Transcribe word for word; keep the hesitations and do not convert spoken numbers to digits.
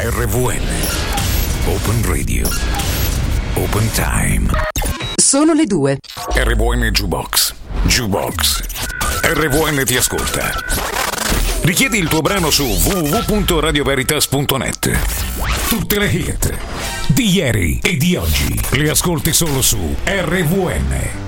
R V N. Open Radio. Open Time. Sono le due. R V N Jukebox. Jukebox. R V N ti ascolta. Richiedi il tuo brano su w w w punto radio veritas punto net. Tutte le hit di ieri e di oggi le ascolti solo su R V N.